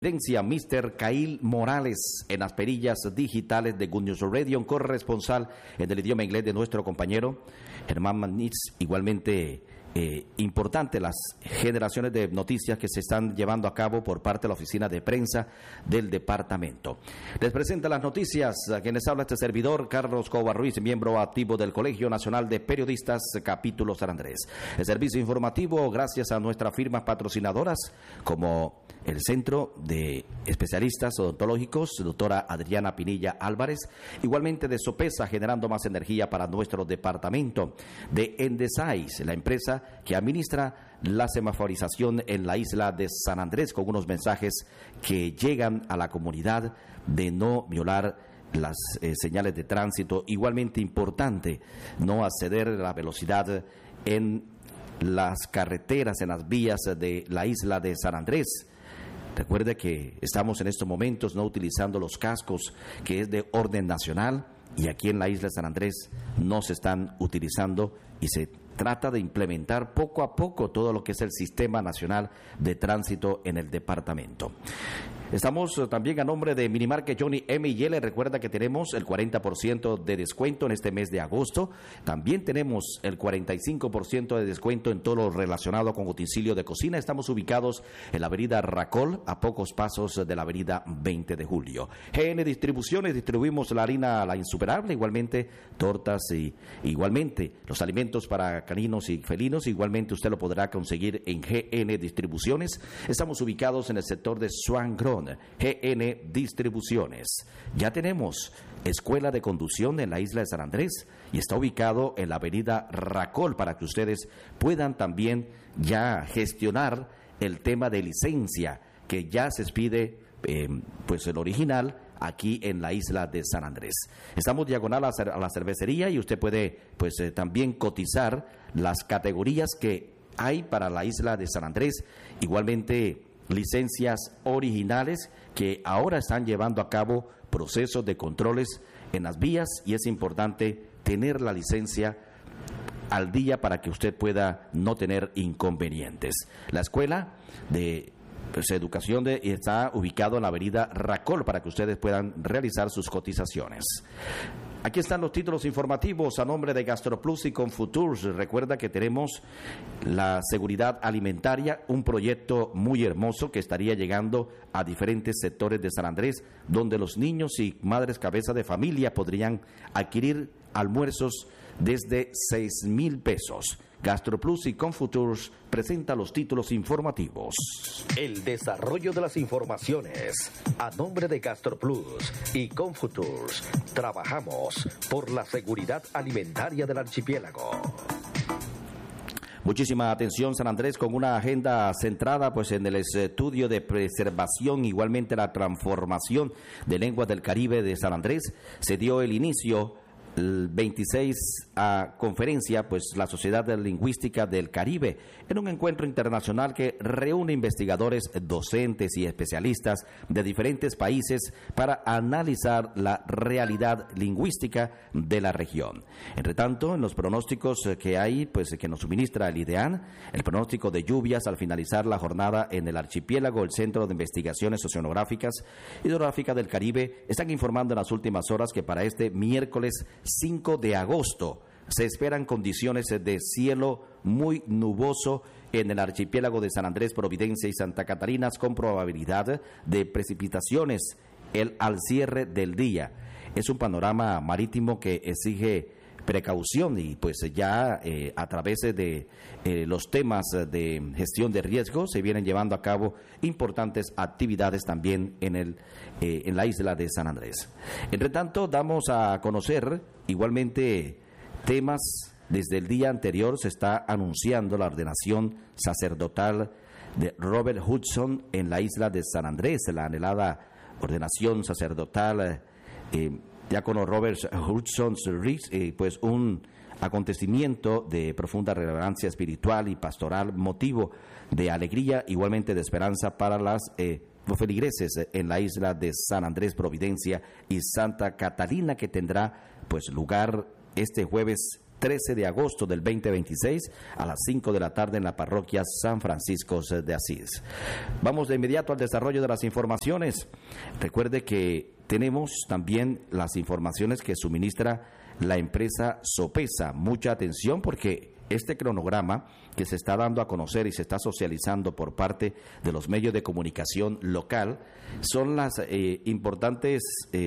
Mr. Cail Morales en las perillas digitales de Good News Radio, corresponsal en el idioma inglés de nuestro compañero Germán Manitz. Igualmente importante las generaciones de noticias que se están llevando a cabo por parte de la oficina de prensa del departamento. Les presenta las noticias a quienes habla este servidor, Carlos Cobar Ruiz, miembro activo del Colegio Nacional de Periodistas, capítulo San Andrés. El servicio informativo gracias a nuestras firmas patrocinadoras como el Centro de Especialistas Odontológicos, doctora Adriana Pinilla Álvarez, igualmente de Sopesa, generando más energía para nuestro departamento, de Endesais, la empresa que administra la semaforización en la isla de San Andrés, con unos mensajes que llegan a la comunidad de no violar las señales de tránsito. Igualmente importante, no exceder la velocidad en las carreteras, en las vías de la isla de San Andrés. Recuerde que estamos en estos momentos no utilizando los cascos, que es de orden nacional, y aquí en la isla de San Andrés no se están utilizando y se trata de implementar poco a poco todo lo que es el Sistema Nacional de Tránsito en el departamento. Estamos también a nombre de Minimarket Johnny M. y L. Recuerda que tenemos el 40% de descuento en este mes de agosto. También tenemos el 45% de descuento en todo lo relacionado con utensilio de cocina. Estamos ubicados en la avenida Racol, a pocos pasos de la avenida 20 de julio. GN Distribuciones, distribuimos la harina La Insuperable, igualmente tortas y igualmente los alimentos para caninos y felinos. Igualmente usted lo podrá conseguir en GN Distribuciones. Estamos ubicados en el sector de Swan Grove. GN Distribuciones. Ya tenemos escuela de conducción en la isla de San Andrés y está ubicado en la avenida Racol para que ustedes puedan también ya gestionar el tema de licencia que ya se expide pues el original aquí en la isla de San Andrés. Estamos diagonal a la cervecería y usted puede pues también cotizar las categorías que hay para la isla de San Andrés. Igualmente licencias originales que ahora están llevando a cabo procesos de controles en las vías y es importante tener la licencia al día para que usted pueda no tener inconvenientes. La escuela de educación está ubicado en la avenida Racol para que ustedes puedan realizar sus cotizaciones. Aquí están los títulos informativos a nombre de GastroPlus y Confuturs. Recuerda que tenemos la seguridad alimentaria, un proyecto muy hermoso que estaría llegando a diferentes sectores de San Andrés, donde los niños y madres cabeza de familia podrían adquirir almuerzos desde 6,000 pesos. GastroPlus y Confuturs presenta los títulos informativos. El desarrollo de las informaciones a nombre de GastroPlus y Confuturs. Trabajamos por la seguridad alimentaria del archipiélago. Muchísima atención, San Andrés, con una agenda centrada pues en el estudio de preservación, igualmente la transformación de lenguas del Caribe de San Andrés. Se dio el inicio el 26 a conferencia, pues la Sociedad de Lingüística del Caribe, en un encuentro internacional que reúne investigadores, docentes y especialistas de diferentes países para analizar la realidad lingüística de la región. Entre tanto, en los pronósticos que hay, pues que nos suministra el IDEAN, el pronóstico de lluvias al finalizar la jornada en el archipiélago, el Centro de Investigaciones Oceanográficas y Hidrográficas del Caribe están informando en las últimas horas que para este miércoles 5 de agosto se esperan condiciones de cielo muy nuboso en el archipiélago de San Andrés, Providencia y Santa Catarina, con probabilidad de precipitaciones al cierre del día. Es un panorama marítimo que exige precaución y pues ya a través de los temas de gestión de riesgos se vienen llevando a cabo importantes actividades también en la isla de San Andrés. Entre tanto, damos a conocer igualmente temas. Desde el día anterior se está anunciando la ordenación sacerdotal de Robert Hudson en la isla de San Andrés, la anhelada ordenación sacerdotal diácono Robert Hudson Riggs, pues un acontecimiento de profunda relevancia espiritual y pastoral, motivo de alegría, igualmente de esperanza para los feligreses en la isla de San Andrés, Providencia y Santa Catalina, que tendrá pues lugar este jueves 13 de agosto del 2026 a las 5 de la tarde en la parroquia San Francisco de Asís. Vamos de inmediato al desarrollo de las informaciones. Recuerde que tenemos también las informaciones que suministra la empresa Sopesa. Mucha atención porque este cronograma que se está dando a conocer y se está socializando por parte de los medios de comunicación local son las importantes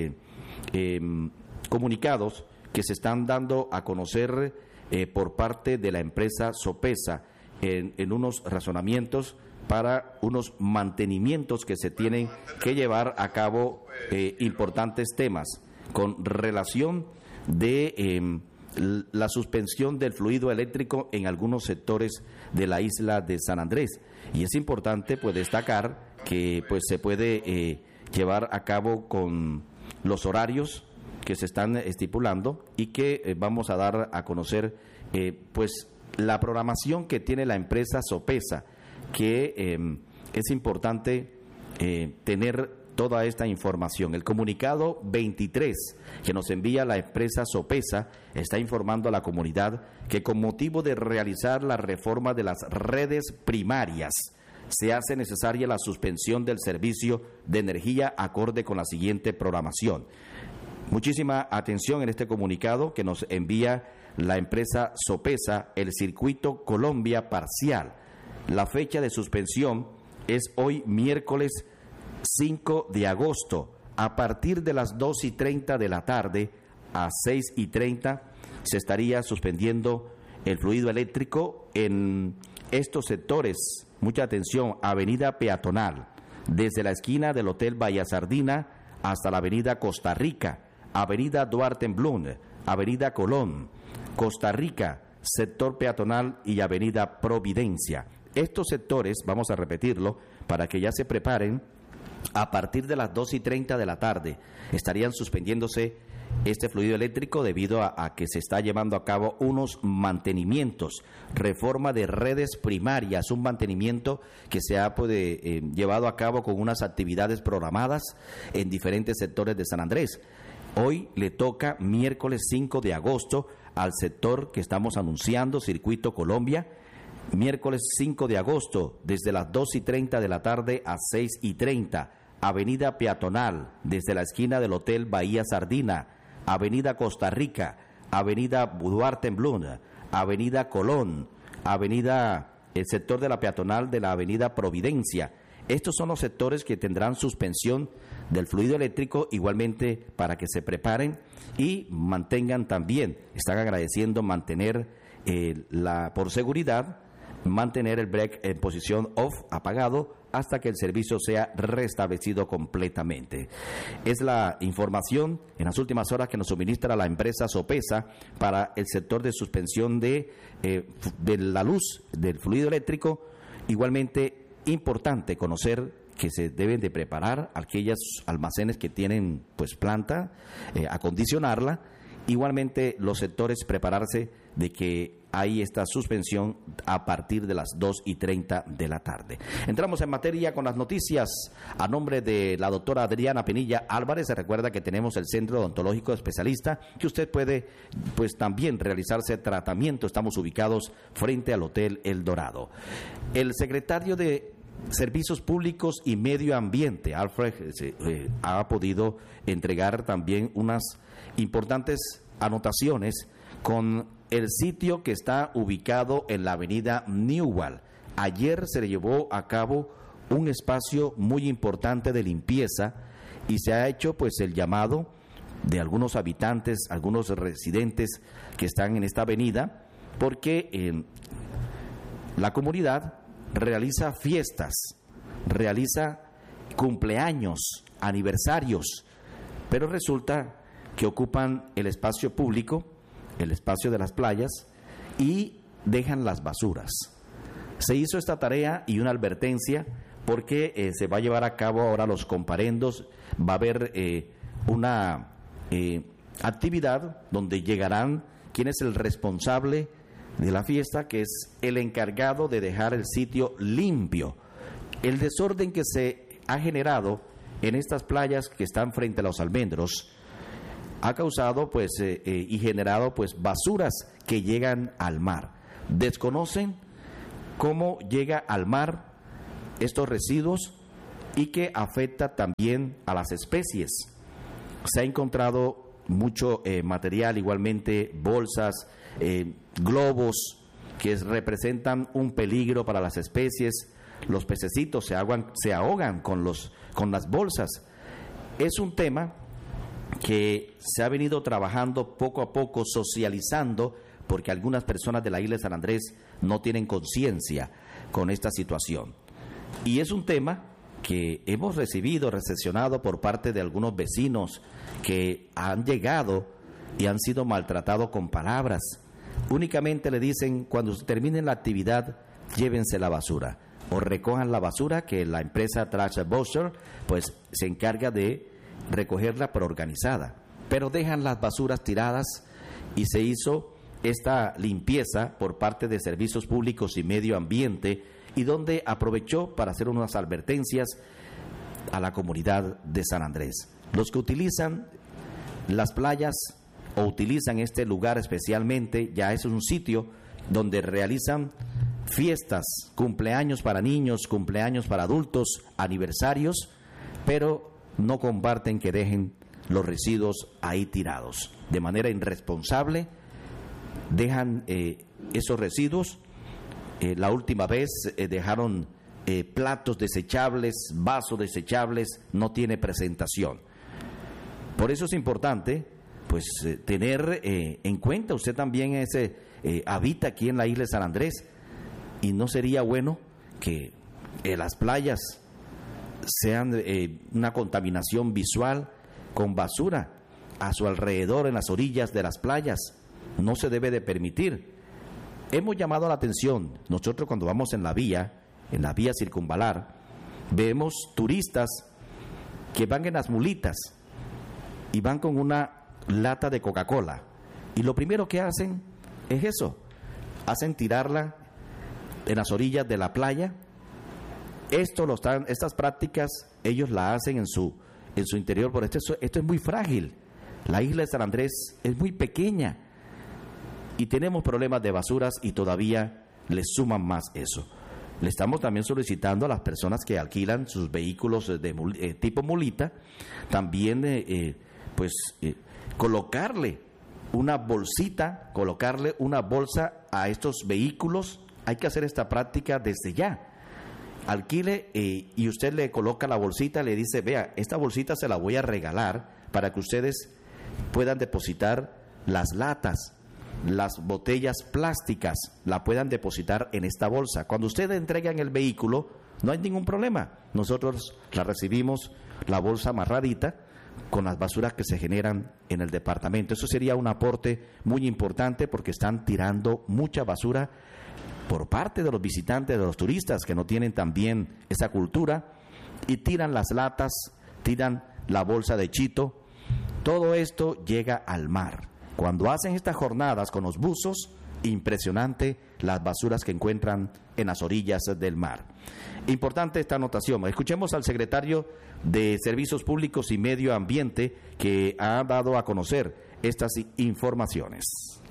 comunicados que se están dando a conocer por parte de la empresa Sopesa en unos razonamientos para unos mantenimientos que se tienen que llevar a cabo, importantes temas con relación de la suspensión del fluido eléctrico en algunos sectores de la isla de San Andrés. Y es importante pues destacar que pues se puede llevar a cabo con los horarios que se están estipulando y que vamos a dar a conocer pues la programación que tiene la empresa Sopesa, que es importante tener toda esta información. El comunicado 23 que nos envía la empresa Sopesa está informando a la comunidad que con motivo de realizar la reforma de las redes primarias se hace necesaria la suspensión del servicio de energía acorde con la siguiente programación. Muchísima atención en este comunicado que nos envía la empresa Sopesa, el circuito Colombia parcial. La fecha de suspensión es hoy miércoles 5 de agosto. A partir de las 2:30 de la tarde a 6:30 se estaría suspendiendo el fluido eléctrico en estos sectores. Mucha atención, avenida peatonal, desde la esquina del Hotel Bahía Sardina hasta la avenida Costa Rica, avenida Duarte en Blum, avenida Colón, Costa Rica, sector peatonal y avenida Providencia. Estos sectores, vamos a repetirlo, para que ya se preparen, a partir de las 2:30 de la tarde estarían suspendiéndose este fluido eléctrico debido a que se está llevando a cabo unos mantenimientos, reforma de redes primarias, un mantenimiento que se ha llevado a cabo con unas actividades programadas en diferentes sectores de San Andrés. Hoy le toca miércoles 5 de agosto al sector que estamos anunciando, Circuito Colombia, miércoles 5 de agosto desde las 2:30 de la tarde a 6:30, avenida peatonal desde la esquina del Hotel Bahía Sardina, avenida Costa Rica, avenida Duarte en Blum, avenida Colón, el sector de la peatonal de la avenida Providencia. Estos son los sectores que tendrán suspensión del fluido eléctrico, igualmente para que se preparen y mantengan también, están agradeciendo mantener por seguridad, mantener el break en posición off, apagado, hasta que el servicio sea restablecido completamente. Es la información en las últimas horas que nos suministra la empresa Sopesa para el sector de suspensión de la luz, del fluido eléctrico. Igualmente importante conocer que se deben de preparar aquellos almacenes que tienen pues planta, acondicionarla. Igualmente los sectores prepararse de que hay esta suspensión a partir de las 2:30 de la tarde. Entramos en materia con las noticias. A nombre de la doctora Adriana Pinilla Álvarez, se recuerda que tenemos el Centro Odontológico Especialista, que usted puede pues también realizarse tratamiento. Estamos ubicados frente al Hotel El Dorado. El secretario de Servicios Públicos y Medio Ambiente, Alfred, ha podido entregar también unas importantes anotaciones con el sitio que está ubicado en la avenida Newell. Ayer se llevó a cabo un espacio muy importante de limpieza y se ha hecho pues el llamado de algunos habitantes, algunos residentes que están en esta avenida, porque la comunidad realiza fiestas, realiza cumpleaños, aniversarios, pero resulta que ocupan el espacio público, el espacio de las playas, y dejan las basuras. Se hizo esta tarea y una advertencia porque se va a llevar a cabo ahora los comparendos. Va a haber una actividad donde llegarán quién es el responsable de la fiesta, que es el encargado de dejar el sitio limpio. El desorden que se ha generado en estas playas que están frente a los almendros ha causado pues y generado pues basuras que llegan al mar. Desconocen cómo llega al mar estos residuos y que afecta también a las especies. Se ha encontrado mucho material, igualmente bolsas, globos que representan un peligro para las especies. Los pececitos se ahogan con las bolsas. Es un tema que se ha venido trabajando poco a poco, socializando, porque algunas personas de la isla de San Andrés no tienen conciencia con esta situación. Y es un tema que hemos recepcionado por parte de algunos vecinos que han llegado y han sido maltratados con palabras. Únicamente le dicen, cuando terminen la actividad, llévense la basura o recojan la basura, que la empresa Trash Buster pues se encarga de recogerla pero organizada. Pero dejan las basuras tiradas y se hizo esta limpieza por parte de Servicios Públicos y Medio Ambiente, y donde aprovechó para hacer unas advertencias a la comunidad de San Andrés. Los que utilizan las playas o utilizan este lugar especialmente, ya es un sitio donde realizan fiestas, cumpleaños para niños, cumpleaños para adultos, aniversarios, pero no comparten que dejen los residuos ahí tirados. De manera irresponsable dejan esos residuos. La última vez dejaron platos desechables, vasos desechables, no tiene presentación. Por eso es importante pues tener en cuenta, usted también habita aquí en la isla de San Andrés, y no sería bueno que las playas sean una contaminación visual con basura a su alrededor, en las orillas de las playas. No se debe de permitir. Hemos llamado la atención, nosotros cuando vamos en la vía circunvalar, vemos turistas que van en las mulitas y van con una lata de Coca-Cola, y lo primero que hacen es eso, hacen tirarla en las orillas de la playa. Estas prácticas ellos la hacen en su interior, por esto es muy frágil. La isla de San Andrés es muy pequeña y tenemos problemas de basuras, y todavía les suman más eso. Le estamos también solicitando a las personas que alquilan sus vehículos de tipo mulita, también colocarle una bolsita, colocarle una bolsa a estos vehículos. Hay que hacer esta práctica desde ya. Alquile y usted le coloca la bolsita, le dice, vea, esta bolsita se la voy a regalar para que ustedes puedan depositar las latas, las botellas plásticas, la puedan depositar en esta bolsa. Cuando usted entrega en el vehículo, no hay ningún problema. Nosotros la recibimos, la bolsa amarradita, con las basuras que se generan en el departamento. Eso sería un aporte muy importante, porque están tirando mucha basura por parte de los visitantes, de los turistas que no tienen también esa cultura, y tiran las latas, tiran la bolsa de chito. Todo esto llega al mar. Cuando hacen estas jornadas con los buzos, impresionante las basuras que encuentran en las orillas del mar. Importante esta anotación. Escuchemos al secretario de Servicios Públicos y Medio Ambiente, que ha dado a conocer estas informaciones.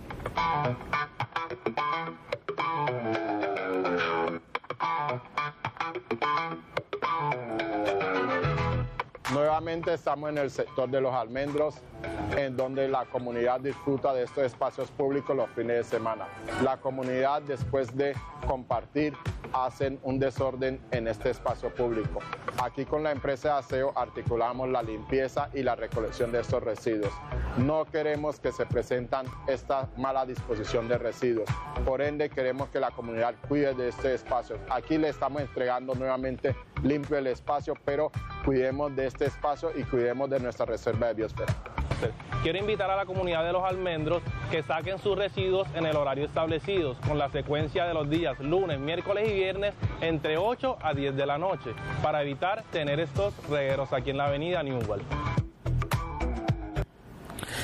Nuevamente estamos en el sector de los almendros, en donde la comunidad disfruta de estos espacios públicos los fines de semana. La comunidad, después de compartir, hacen un desorden en este espacio público. Aquí con la empresa de aseo articulamos la limpieza y la recolección de estos residuos. No queremos que se presentan esta mala disposición de residuos. Por ende, queremos que la comunidad cuide de este espacio. Aquí le estamos entregando nuevamente limpio el espacio, pero cuidemos de este espacio y cuidemos de nuestra reserva de biosfera. Quiero invitar a la comunidad de los almendros que saquen sus residuos en el horario establecido, con la secuencia de los días lunes, miércoles y viernes entre 8 a 10 de la noche, para evitar tener estos regueros aquí en la avenida Newell.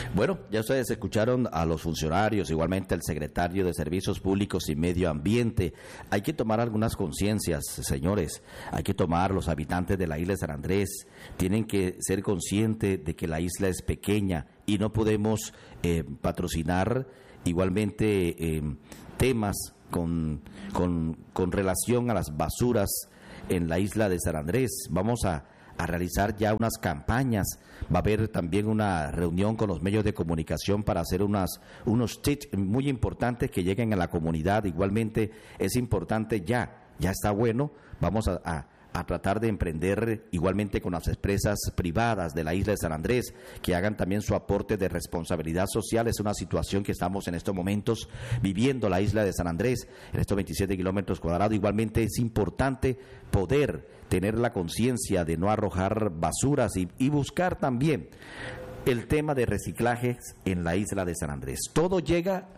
Bueno, ya ustedes escucharon a los funcionarios, igualmente al secretario de Servicios Públicos y Medio Ambiente. Hay que tomar algunas conciencias, señores. Hay que tomar, los habitantes de la isla de San Andrés tienen que ser conscientes de que la isla es pequeña y no podemos patrocinar igualmente temas con relación a las basuras en la isla de San Andrés. Vamos a realizar ya unas campañas. Va a haber también una reunión con los medios de comunicación para hacer unos tips muy importantes que lleguen a la comunidad. Igualmente es importante, ya está bueno, vamos a tratar de emprender igualmente con las empresas privadas de la isla de San Andrés, que hagan también su aporte de responsabilidad social. Es una situación que estamos en estos momentos viviendo la isla de San Andrés, en estos 27 kilómetros cuadrados. Igualmente es importante poder tener la conciencia de no arrojar basuras y buscar también el tema de reciclaje en la isla de San Andrés. Todo llega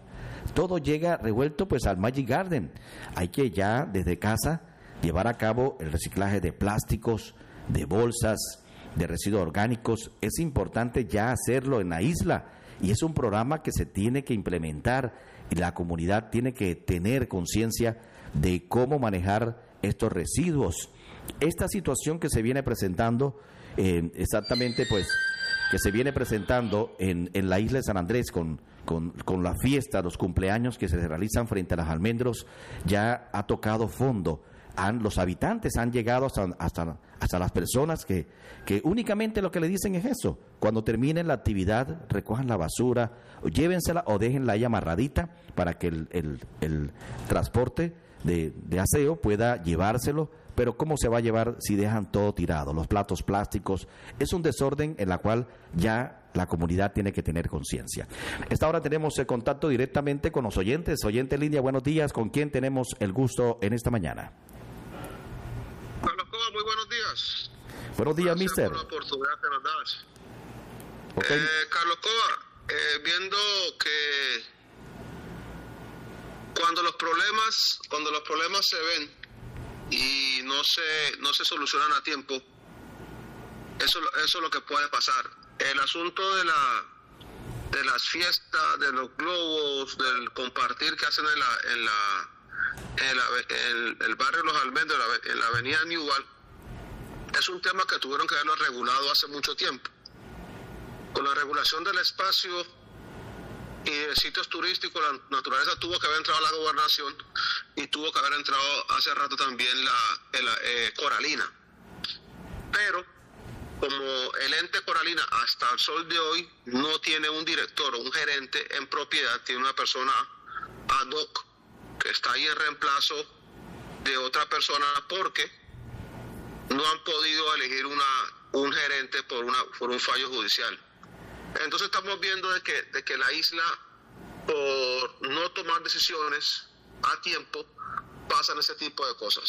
revuelto pues al Magic Garden. Hay que ya desde casa llevar a cabo el reciclaje de plásticos, de bolsas, de residuos orgánicos. Es importante ya hacerlo en la isla y es un programa que se tiene que implementar y la comunidad tiene que tener conciencia de cómo manejar estos residuos. Esta situación que se viene presentando, exactamente pues, que se viene presentando en la isla de San Andrés con la fiesta, los cumpleaños que se realizan frente a los almendros, ya ha tocado fondo. Los habitantes han llegado hasta las personas que únicamente lo que le dicen es eso: cuando terminen la actividad recojan la basura, o llévensela o déjenla ahí amarradita para que el transporte de aseo pueda llevárselo. Pero ¿cómo se va a llevar si dejan todo tirado? Los platos plásticos, es un desorden en la cual ya la comunidad tiene que tener conciencia. Esta hora tenemos contacto directamente con los oyentes. Oyente en línea, buenos días. ¿Con quién tenemos el gusto en esta mañana? Carlos Coba, muy buenos días. Buenos días, mister. Gracias por la oportunidad que nos das. Okay. Carlos Coba, viendo que cuando los problemas se ven y no se solucionan a tiempo, eso es lo que puede pasar. El asunto de las fiestas, de los globos, del compartir que hacen en el barrio Los Almendros, en la avenida Newell, es un tema que tuvieron que haberlo regulado hace mucho tiempo. Con la regulación del espacio y de sitios turísticos, la naturaleza tuvo que haber entrado a la gobernación y tuvo que haber entrado hace rato también la Coralina. Pero como el ente Coralina hasta el sol de hoy no tiene un director o un gerente en propiedad, tiene una persona ad hoc que está ahí en reemplazo de otra persona porque no han podido elegir un gerente por un fallo judicial. Entonces estamos viendo de que la isla, por no tomar decisiones a tiempo, pasan ese tipo de cosas.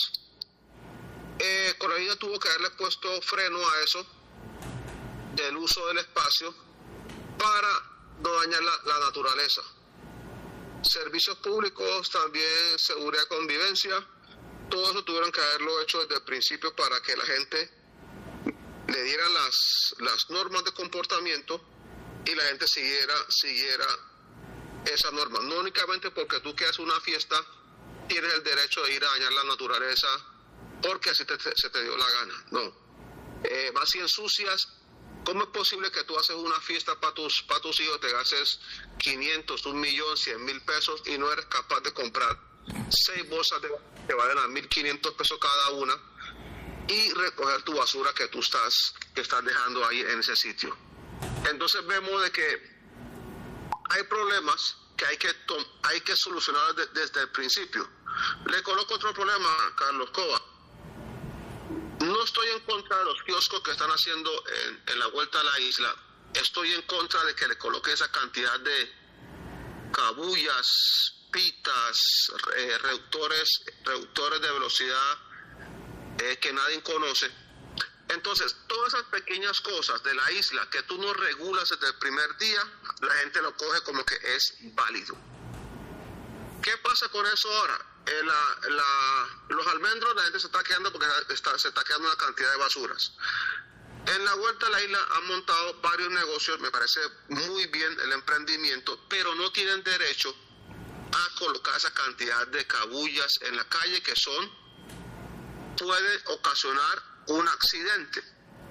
Coralina tuvo que haberle puesto freno a eso del uso del espacio para no dañar la naturaleza. Servicios públicos, también seguridad y convivencia, todo eso tuvieron que haberlo hecho desde el principio para que la gente le diera las normas de comportamiento y la gente siguiera esas normas. No únicamente porque tú que haces una fiesta tienes el derecho de ir a dañar la naturaleza porque así se te dio la gana, no. Vas y ensucias. ¿Cómo es posible que tú haces una fiesta para tus hijos, te gastes 500, 1.000.000, 100,000 pesos y no eres capaz de comprar 6 bolsas que valen a 1.500 pesos cada una y recoger tu basura que tú estás dejando ahí en ese sitio? Entonces vemos de que hay problemas que hay que solucionar desde el principio. Le coloco otro problema, Carlos Coba. No estoy en contra de los kioscos que están haciendo en la vuelta a la isla. Estoy en contra de que le coloquen esa cantidad de cabullas, pitas, reductores de velocidad que nadie conoce. Entonces, todas esas pequeñas cosas de la isla que tú no regulas desde el primer día, la gente lo coge como que es válido. ¿Qué pasa con eso ahora? Los almendros, la gente se está quedando porque se está quedando una cantidad de basuras. En En la vuelta a la isla han montado varios negocios, me parece muy bien el emprendimiento, pero no tienen derecho a colocar esa cantidad de cabullas en la calle que puede ocasionar un accidente.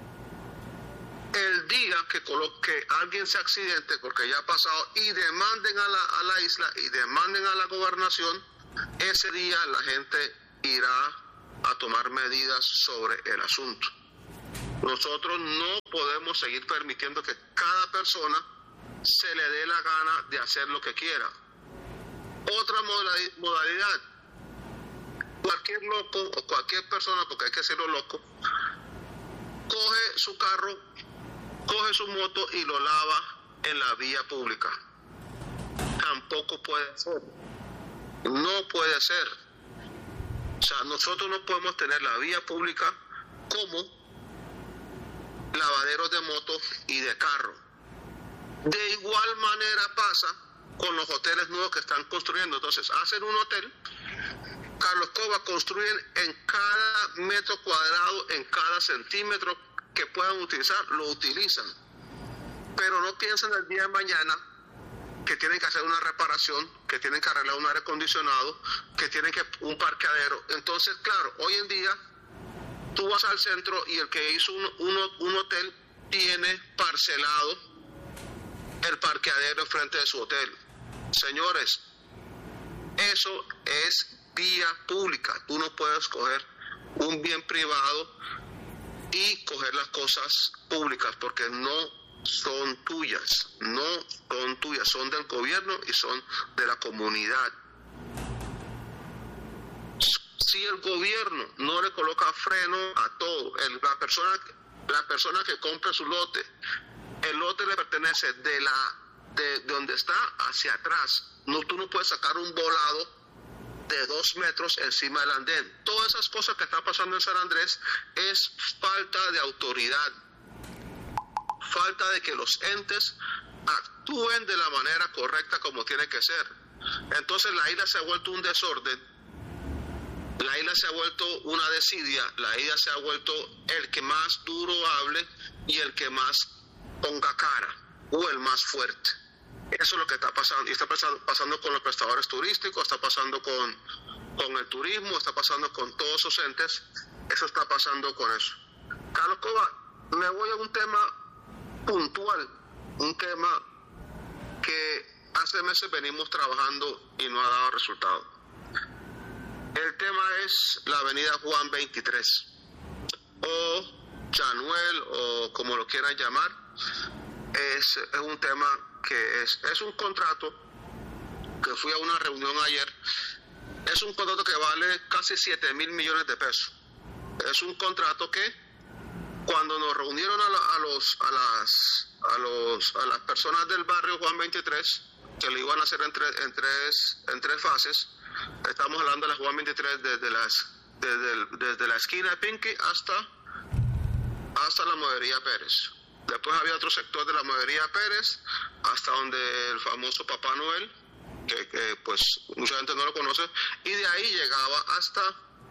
El día que alguien se accidente, porque ya ha pasado, y demanden a la isla y demanden a la gobernación, ese día la gente irá a tomar medidas sobre el asunto. Nosotros no podemos seguir permitiendo que cada persona se le dé la gana de hacer lo que quiera. Otra modalidad, cualquier loco o cualquier persona, porque hay que hacerlo loco, coge su carro, coge su moto y lo lava en la vía pública. Tampoco puede ser. No puede ser. O sea, nosotros no podemos tener la vía pública como lavaderos de motos y de carro. De igual manera pasa con los hoteles nuevos que están construyendo. Entonces, hacen un hotel, Carlos Cova, construyen en cada metro cuadrado, en cada centímetro que puedan utilizar, lo utilizan. Pero no piensan el día de mañana que tienen que hacer una reparación, que tienen que arreglar un aire acondicionado, que tienen que un parqueadero. Entonces, claro, hoy en día tú vas al centro y el que hizo un hotel tiene parcelado el parqueadero frente de su hotel. Señores, eso es vía pública. Tú no puedes coger un bien privado y coger las cosas públicas porque no son tuyas, son del gobierno y son de la comunidad. Si el gobierno no le coloca freno a todo, la persona que compra su lote, el lote le pertenece de donde está hacia atrás. Tú no puedes sacar un volado de 2 metros encima del andén. Todas esas cosas que están pasando en San Andrés es falta de autoridad, falta de que los entes actúen de la manera correcta como tiene que ser. Entonces la isla se ha vuelto un desorden, la isla se ha vuelto una desidia, la isla se ha vuelto el que más duro hable y el que más ponga cara, o el más fuerte. Eso es lo que está pasando, y está pasando con los prestadores turísticos, está pasando con el turismo, está pasando con todos esos entes, eso está pasando con eso. Carlos Cova, me voy a un tema puntual, un tema que hace meses venimos trabajando y no ha dado resultado. El tema es la avenida Juan 23, o Chanuel, o como lo quieran llamar. Es un tema que es un contrato que fui a una reunión ayer. Es un contrato que vale casi 7,000 millones de pesos. Es un contrato que cuando nos reunieron a las personas del barrio Juan 23, que lo iban a hacer en tres fases, estamos hablando de la Juan 23 desde la esquina de Pinky hasta la Modería Pérez. Después había otro sector de la Modería Pérez hasta donde el famoso Papá Noel, que pues mucha gente no lo conoce, y de ahí llegaba hasta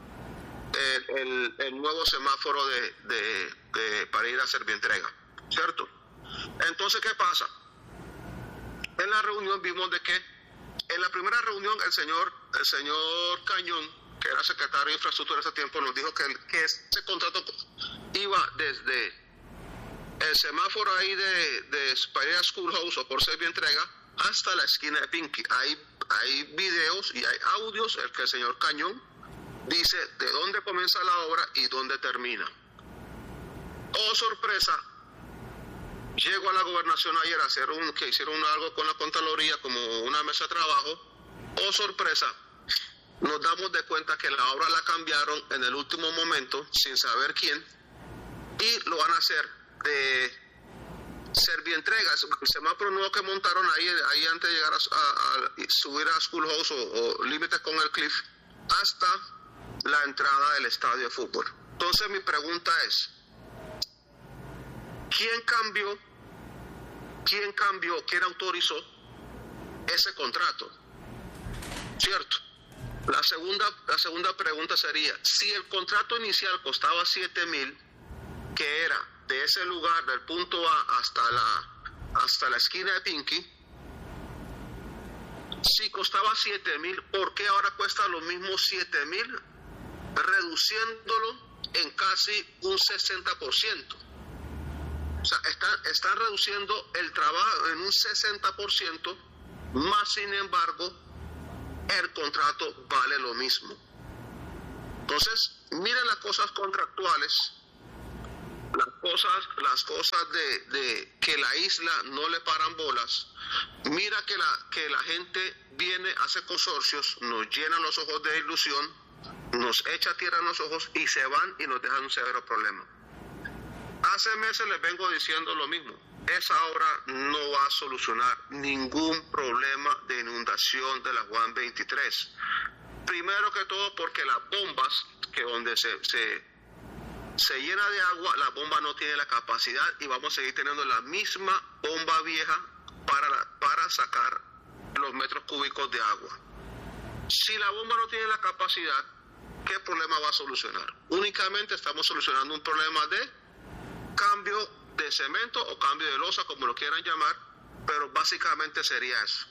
el nuevo semáforo para ir a Servientrega, ¿cierto? Entonces, ¿qué pasa? En la reunión vimos de que en la primera reunión el señor Cañón, que era secretario de Infraestructura en ese tiempo, nos dijo que ese contrato iba desde el semáforo ahí de Pereira Schoolhouse o por Servientrega hasta la esquina de Pinky. Hay videos y hay audios en que el señor Cañón dice de dónde comienza la obra y dónde termina. Oh, sorpresa, llego a la gobernación ayer a que hicieron algo con la Contraloría como una mesa de trabajo. Oh, sorpresa, nos damos de cuenta que la obra la cambiaron en el último momento sin saber quién y lo van a hacer de Servientrega, el semáforo nuevo que montaron ahí antes de llegar a subir a Schoolhouse o límites con el Cliff hasta la entrada del estadio de fútbol. Entonces mi pregunta es, ¿quién quién autorizó ese contrato? ¿Cierto? La segunda pregunta sería, si el contrato inicial costaba 7,000, que era de ese lugar, del punto A hasta la esquina de Pinky, si costaba 7,000, ¿por qué ahora cuesta lo mismo 7,000? Reduciéndolo en casi un 60%. O sea, están reduciendo el trabajo en un 60%, más sin embargo, el contrato vale lo mismo. Entonces, miren las cosas contractuales, las cosas de que la isla no le paran bolas. Mira que la gente viene, hace consorcios, nos llenan los ojos de ilusión, nos echa tierra en los ojos y se van y nos dejan un severo problema. Hace meses les vengo diciendo lo mismo. Esa obra no va a solucionar ningún problema de inundación de la Juan 23. Primero que todo porque las bombas, que donde se llena de agua, la bomba no tiene la capacidad y vamos a seguir teniendo la misma bomba vieja para sacar los metros cúbicos de agua. Si la bomba no tiene la capacidad, ¿qué problema va a solucionar? Únicamente estamos solucionando un problema de cambio de cemento o cambio de losa, como lo quieran llamar, pero básicamente sería eso.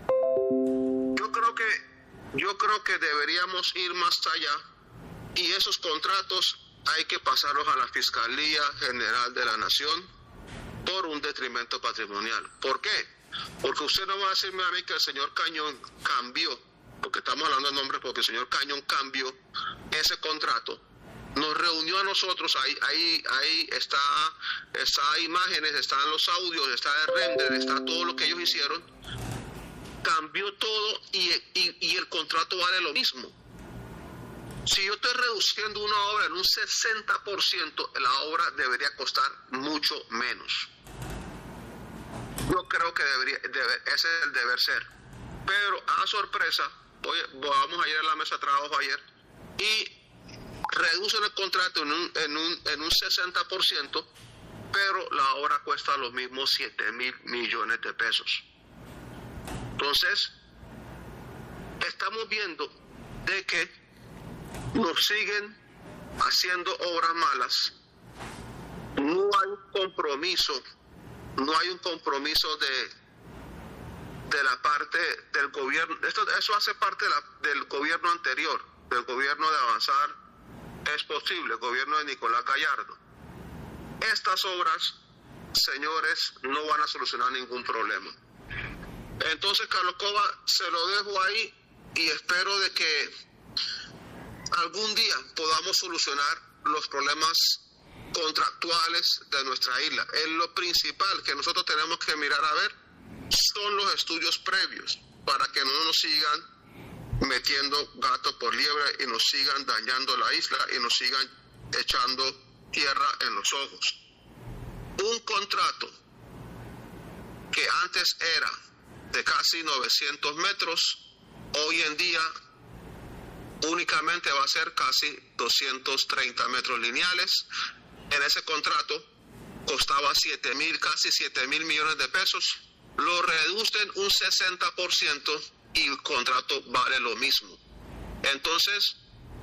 Yo creo que deberíamos ir más allá y esos contratos hay que pasarlos a la Fiscalía General de la Nación por un detrimento patrimonial. ¿Por qué? Porque usted no va a decirme a mí que el señor Cañón cambió, porque estamos hablando de nombres, porque el señor Cañón cambió ese contrato, nos reunió a nosotros, ahí está imágenes, están los audios, está el render, está todo lo que ellos hicieron, cambió todo y el contrato vale lo mismo. Si yo estoy reduciendo una obra en un 60%, la obra debería costar mucho menos. Yo creo que ese es el deber ser. Pero a sorpresa, vamos a ir a la mesa de trabajo ayer y reducen el contrato en un 60%, pero la obra cuesta los mismos 7,000 millones de pesos. Entonces, estamos viendo de que nos siguen haciendo obras malas. No hay un compromiso de la parte del gobierno. Eso hace parte del gobierno anterior, del gobierno de Avanzar es Posible, el gobierno de Nicolás Gallardo. Estas obras, señores, no van a solucionar ningún problema. Entonces, Carlos Cova, se lo dejo ahí y espero de que algún día podamos solucionar los problemas contractuales de nuestra isla. Lo principal que nosotros tenemos que mirar a ver son los estudios previos para que no nos sigan metiendo gato por liebre y nos sigan dañando la isla y nos sigan echando tierra en los ojos. Un contrato que antes era de casi 900 metros, hoy en día únicamente va a ser casi 230 metros lineales. En ese contrato costaba casi 7,000 millones de pesos. Lo reducen un 60% y el contrato vale lo mismo. Entonces,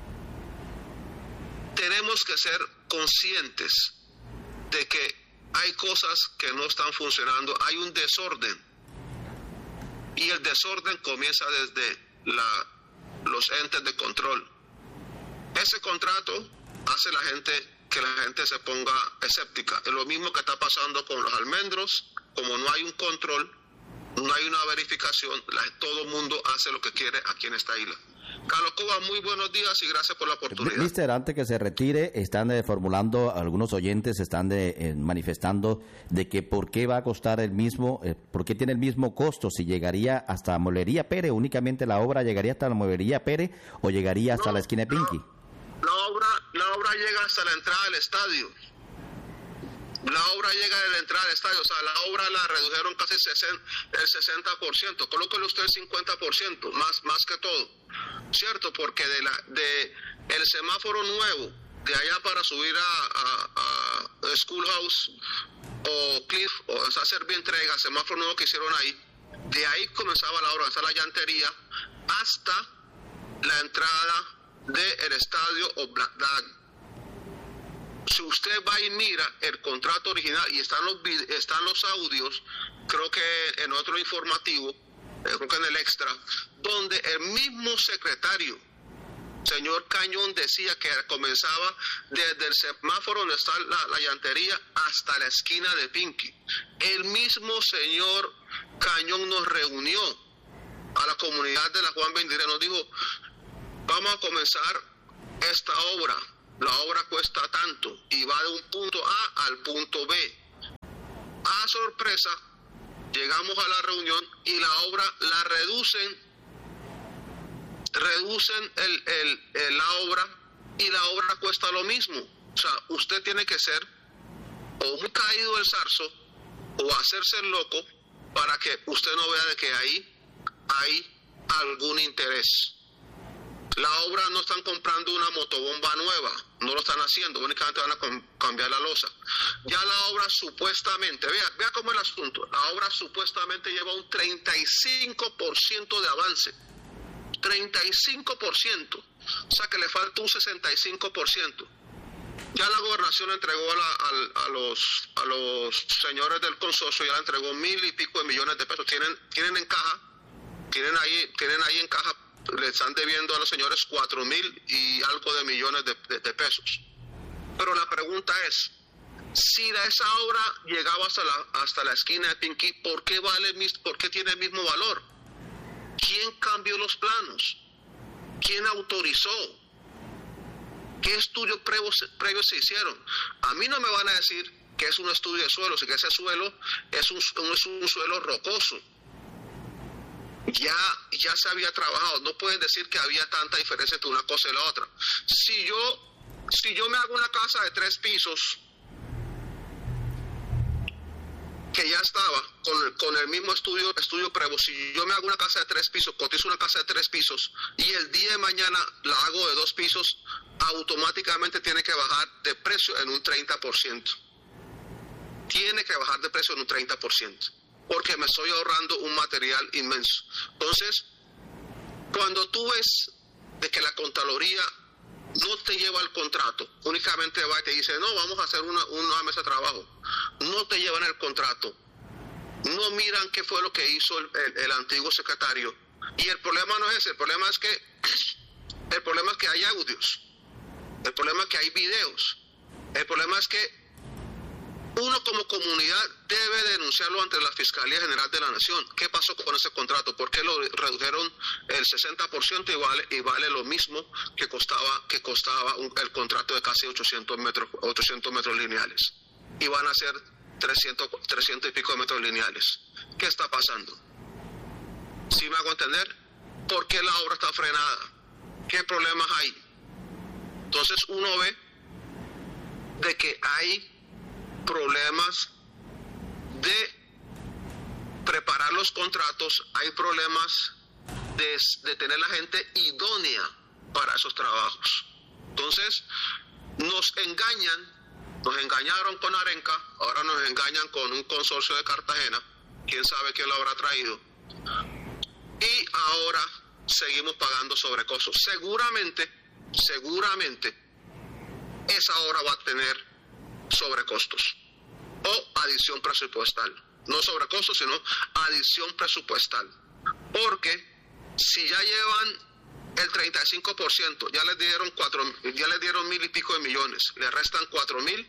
tenemos que ser conscientes de que hay cosas que no están funcionando, hay un desorden. Y el desorden comienza desde los entes de control. Ese contrato hace que la gente se ponga escéptica. Es lo mismo que está pasando con los almendros. Como no hay un control, no hay una verificación, todo el mundo hace lo que quiere aquí en esta isla. Carlos Cova, muy buenos días y gracias por la oportunidad. Mister, antes que se retire, están formulando, algunos oyentes están manifestando de que por qué va a costar el mismo, por qué tiene el mismo costo, si llegaría hasta Mueblería Pérez, únicamente la obra llegaría hasta la Mueblería Pérez o llegaría hasta la esquina de Pinky. La obra llega hasta la entrada del estadio. La obra llega de la entrada del estadio, o sea, la obra la redujeron casi el 60%, colóquele usted el 50%, más que todo, ¿cierto? Porque el semáforo nuevo, de allá para subir a Schoolhouse o Cliff, o esa Servientrega, el semáforo nuevo que hicieron ahí, de ahí comenzaba la obra, esa la llantería, hasta la entrada del estadio o Black Dog. Si usted va y mira el contrato original y están los audios, creo que en otro informativo, creo que en el extra, donde el mismo secretario, señor Cañón, decía que comenzaba desde el semáforo donde está la llantería hasta la esquina de Pinky. El mismo señor Cañón nos reunió a la comunidad de la Juan 23, nos dijo, vamos a comenzar esta obra. La obra cuesta tanto y va de un punto A al punto B. A sorpresa, llegamos a la reunión y la obra la reducen la obra y la obra cuesta lo mismo. O sea, usted tiene que ser o muy caído del zarzo o hacerse el loco para que usted no vea de que ahí hay algún interés. La obra no están comprando una motobomba nueva, no lo están haciendo, únicamente van a cambiar la losa. Ya la obra supuestamente, vea cómo es el asunto, la obra supuestamente lleva un 35% de avance, 35%, o sea que le falta un 65%. Ya la gobernación entregó a los señores del consorcio, ya le entregó 1,000 y pico de millones de pesos, tienen en caja, tienen ahí en caja. Le están debiendo a los señores 4,000 y algo de millones de pesos. Pero la pregunta es, si esa obra llegaba hasta la esquina de Pinky, ¿por qué tiene el mismo valor? ¿Quién cambió los planos? ¿Quién autorizó? ¿Qué estudios previos se hicieron? A mí no me van a decir que es un estudio de suelo, sino que ese suelo es un suelo rocoso. Ya se había trabajado, no pueden decir que había tanta diferencia entre una cosa y la otra. Si yo me hago una casa de 3 pisos, que ya estaba con el mismo estudio previo, si yo me hago una casa de 3 pisos, cotizo una casa de 3 pisos, y el día de mañana la hago de 2 pisos, automáticamente tiene que bajar de precio en un 30%. Tiene que bajar de precio en un 30%. Porque me estoy ahorrando un material inmenso. Entonces, cuando tú ves de que la Contraloría no te lleva el contrato, únicamente va y te dice, no, vamos a hacer una mesa de trabajo, no te llevan el contrato, no miran qué fue lo que hizo el antiguo secretario, y el problema no es ese, el problema es que hay audios, el problema es que hay videos, el problema es que uno como comunidad debe denunciarlo ante la Fiscalía General de la Nación. ¿Qué pasó con ese contrato? ¿Por qué lo redujeron el 60% y vale lo mismo que costaba el contrato de casi 800 metros lineales? Y van a ser 300 y pico de metros lineales. ¿Qué está pasando? ¿Sí me hago entender? ¿Por qué la obra está frenada? ¿Qué problemas hay? Entonces uno ve de que hay problemas de preparar los contratos, hay problemas de tener la gente idónea para esos trabajos. Entonces, nos engañaron con Arenca, ahora nos engañan con un consorcio de Cartagena, quién sabe quién lo habrá traído, y ahora seguimos pagando sobrecostos. Seguramente, esa obra va a tener sobrecostos o adición presupuestal, no sobrecostos sino adición presupuestal, porque si ya llevan el 35%, ya les dieron 1,000 y pico de millones, le restan 4,000,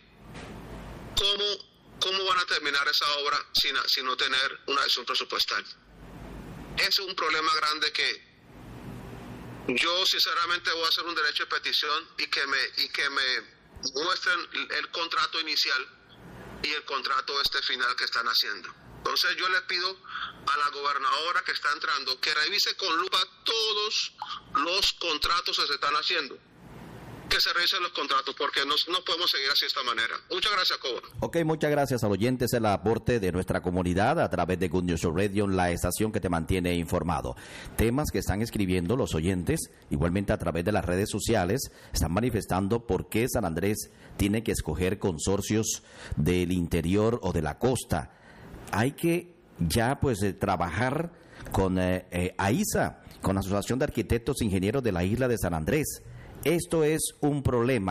¿cómo van a terminar esa obra sin no tener una adición presupuestal? Ese es un problema grande que yo sinceramente voy a hacer un derecho de petición y que me muestren el contrato inicial y el contrato final que están haciendo. Entonces yo le pido a la gobernadora que está entrando que revise con lupa todos los contratos que se están haciendo, que se revisen los contratos, porque no podemos seguir así de esta manera. Muchas gracias, Cobo. Ok, muchas gracias al oyente. Es el aporte de nuestra comunidad a través de Good News Radio, la estación que te mantiene informado. Temas que están escribiendo los oyentes, igualmente a través de las redes sociales, están manifestando por qué San Andrés tiene que escoger consorcios del interior o de la costa. Hay que ya trabajar con AISA, con la Asociación de Arquitectos e Ingenieros de la Isla de San Andrés. Esto es un problema.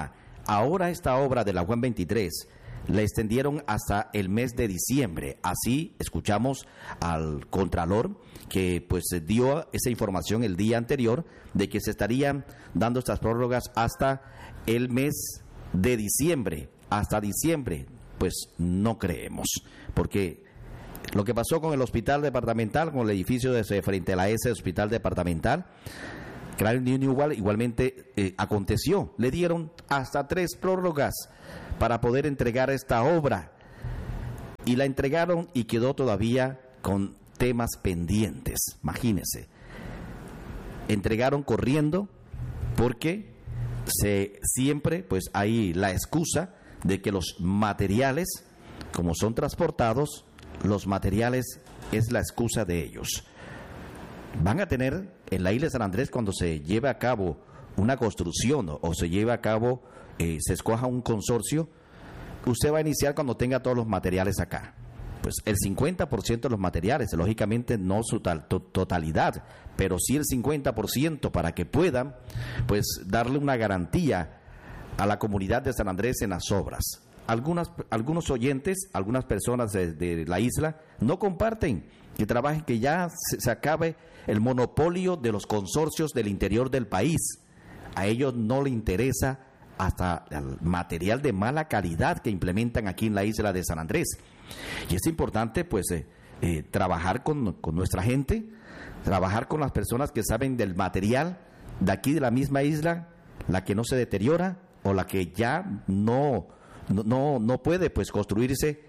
Ahora esta obra de la Juan 23 la extendieron hasta el mes de diciembre. Así escuchamos al Contralor que pues dio esa información el día anterior de que se estarían dando estas prórrogas hasta el mes de diciembre. Hasta diciembre, pues no creemos, porque lo que pasó con el hospital departamental, con el edificio frente a la S Hospital Departamental, igualmente aconteció. Le dieron hasta 3 prórrogas para poder entregar esta obra y la entregaron y quedó todavía con temas pendientes. Imagínense, entregaron corriendo porque siempre pues hay la excusa de que los materiales, como son transportados, los materiales es la excusa de ellos. Van a tener en la isla de San Andrés, cuando se lleve a cabo una construcción o se lleve a cabo, se escoja un consorcio, usted va a iniciar cuando tenga todos los materiales acá. Pues el 50% de los materiales, lógicamente no su totalidad, pero sí el 50% para que puedan pues darle una garantía a la comunidad de San Andrés en las obras. Algunos oyentes, algunas personas de la isla no comparten que trabajen, que ya se acabe el monopolio de los consorcios del interior del país. A ellos no les interesa hasta el material de mala calidad que implementan aquí en la isla de San Andrés. Y es importante pues trabajar con nuestra gente, trabajar con las personas que saben del material de aquí de la misma isla, la que no se deteriora o la que ya no puede pues construirse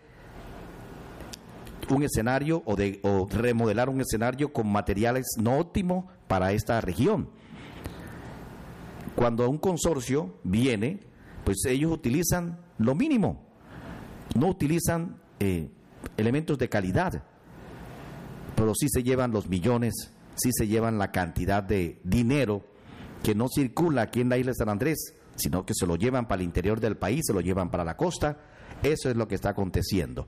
un escenario o remodelar un escenario con materiales no óptimos para esta región. Cuando un consorcio viene, pues ellos utilizan lo mínimo, no utilizan elementos de calidad, pero sí se llevan los millones, sí se llevan la cantidad de dinero que no circula aquí en la isla de San Andrés, sino que se lo llevan para el interior del país, se lo llevan para la costa. Eso es lo que está aconteciendo.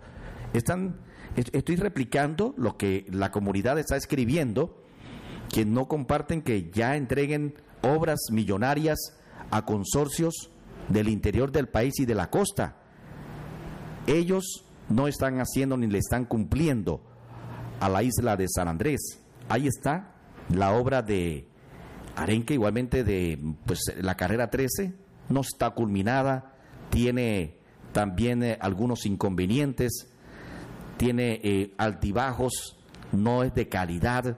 Estoy replicando lo que la comunidad está escribiendo, que no comparten que ya entreguen obras millonarias a consorcios del interior del país y de la costa. Ellos no están haciendo ni le están cumpliendo a la isla de San Andrés. Ahí está la obra de Arenque, igualmente de pues la carrera 13, no está culminada, tiene también algunos inconvenientes, tiene altibajos, no es de calidad,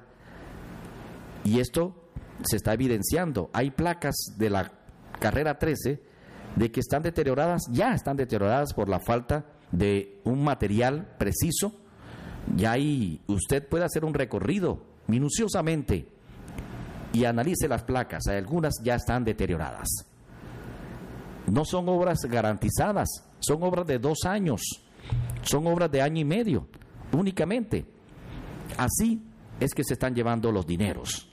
y esto se está evidenciando. Hay placas de la carrera 13 de que están deterioradas, ya están deterioradas por la falta de un material preciso. Ya ahí usted puede hacer un recorrido minuciosamente y analice las placas, algunas ya están deterioradas. No son obras garantizadas, son obras de 2 años, son obras de 1 año y medio únicamente. Así es que se están llevando los dineros.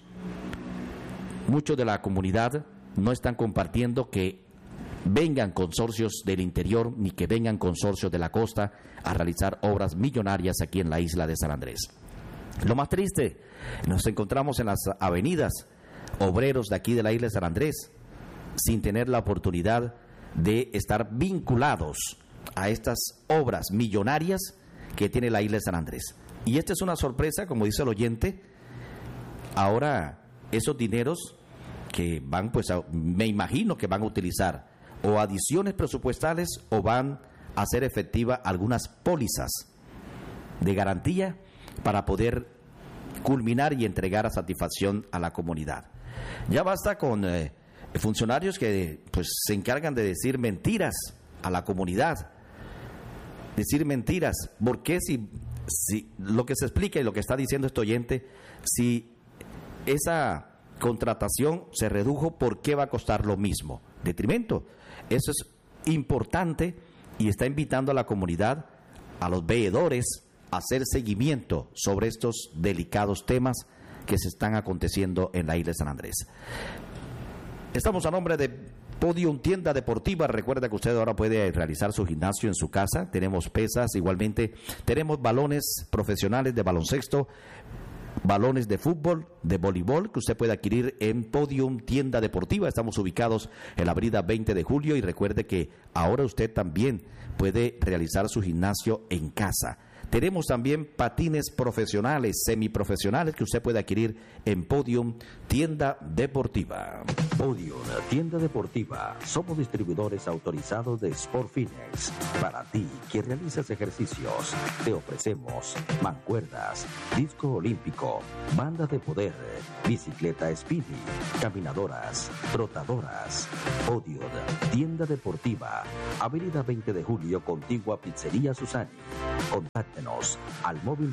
Muchos de la comunidad no están compartiendo que vengan consorcios del interior ni que vengan consorcios de la costa a realizar obras millonarias aquí en la isla de San Andrés. Lo más triste, nos encontramos en las avenidas obreros de aquí de la isla de San Andrés sin tener la oportunidad de estar vinculados a estas obras millonarias que tiene la isla de San Andrés. Y esta es una sorpresa, como dice el oyente. Ahora esos dineros que van, pues me imagino que van a utilizar o adiciones presupuestales o van a hacer efectiva algunas pólizas de garantía para poder culminar y entregar a satisfacción a la comunidad. Ya basta con funcionarios que pues se encargan de decir mentiras a la comunidad, decir mentiras. Porque si lo que se explica y lo que está diciendo este oyente, si esa contratación se redujo, ¿por qué va a costar lo mismo? Detrimento. Eso es importante y está invitando a la comunidad, a los veedores, a hacer seguimiento sobre estos delicados temas que se están aconteciendo en la isla de San Andrés. Estamos a nombre de Podium Tienda Deportiva. Recuerda que usted ahora puede realizar su gimnasio en su casa. Tenemos pesas, igualmente tenemos balones profesionales de baloncesto, balones de fútbol, de voleibol, que usted puede adquirir en Podium Tienda Deportiva. Estamos ubicados en la avenida 20 de julio y recuerde que ahora usted también puede realizar su gimnasio en casa. Tenemos también patines profesionales, semiprofesionales, que usted puede adquirir en Podium Tienda Deportiva. Podium Tienda Deportiva. Somos distribuidores autorizados de Sport Fitness. Para ti que realizas ejercicios, te ofrecemos mancuerdas, disco olímpico, banda de poder, bicicleta spinning, caminadoras, trotadoras. Podium Tienda Deportiva. Avenida 20 de julio, contigua a Pizzería Susani. Contáctenos al móvil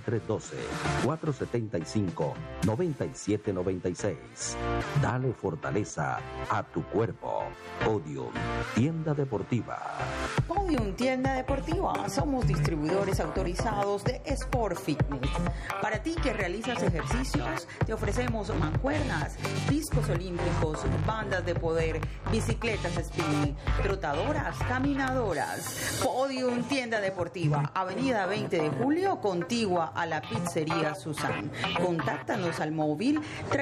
312-475-9796. Dale fortaleza a tu cuerpo. Podium Tienda Deportiva. Podium Tienda Deportiva. Somos distribuidores autorizados de Sport Fitness. Para ti que realizas ejercicios, te ofrecemos mancuernas, discos olímpicos, bandas de poder, bicicletas spinning, trotadoras, caminadoras. Podium Tienda Deportiva. Avenida 20 de julio, contigua a la Pizzería Susan. Contáctanos al móvil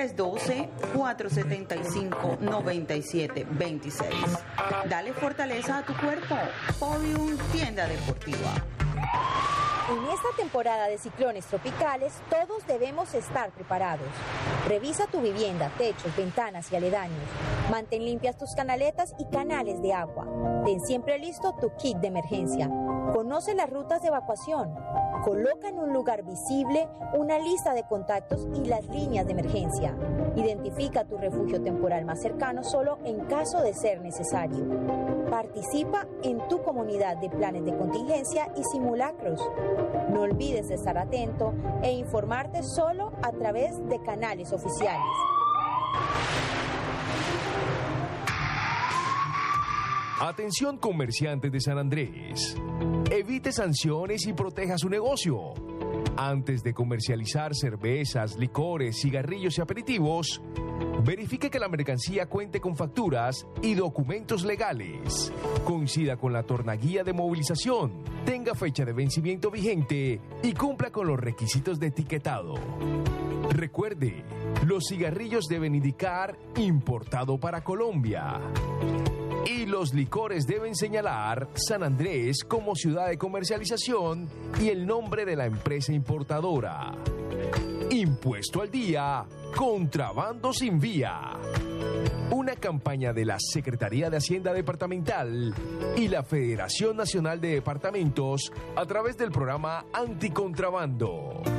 312-475-9726. Dale fortaleza a tu cuerpo. Podium Tienda Deportiva. En esta temporada de ciclones tropicales, todos debemos estar preparados. Revisa tu vivienda, techos, ventanas y aledaños. Mantén limpias tus canaletas y canales de agua. Ten siempre listo tu kit de emergencia. Conoce las rutas de evacuación. Coloca en un lugar visible una lista de contactos y las líneas de emergencia. Identifica tu refugio temporal más cercano solo en caso de ser necesario. Participa en tu comunidad de planes de contingencia y simulacros. No olvides de estar atento e informarte solo a través de canales oficiales. Atención comerciantes de San Andrés. Evite sanciones y proteja su negocio. Antes de comercializar cervezas, licores, cigarrillos y aperitivos, verifique que la mercancía cuente con facturas y documentos legales, coincida con la tornaguía de movilización, tenga fecha de vencimiento vigente y cumpla con los requisitos de etiquetado. Recuerde, los cigarrillos deben indicar importado para Colombia. Y los licores deben señalar San Andrés como ciudad de comercialización y el nombre de la empresa importadora. Impuesto al día, contrabando sin vía. Una campaña de la Secretaría de Hacienda Departamental y la Federación Nacional de Departamentos a través del programa Anticontrabando.